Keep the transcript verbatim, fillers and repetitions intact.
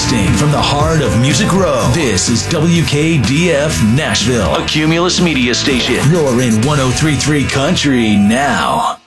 Broadcasting from the heart of Music Row, this is W K D F Nashville, a Cumulus Media Station. You're in one oh three point three Country now.